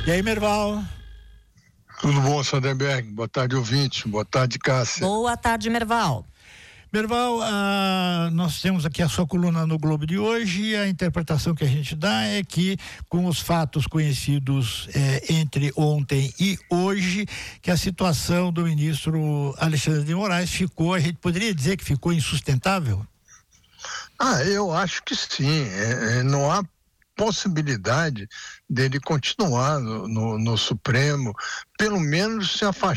E aí, Merval? Tudo bom, Sandenberg? Boa tarde, ouvinte. Boa tarde, Cássia. Boa tarde, Merval. Merval, nós temos aqui a sua coluna no Globo de hoje e a interpretação que a gente dá é que, com os fatos conhecidos entre ontem e hoje, que a situação do ministro Alexandre de Moraes ficou, a gente poderia dizer que ficou insustentável? Eu acho que sim. Não há possibilidade dele continuar no Supremo, pelo menos se afastando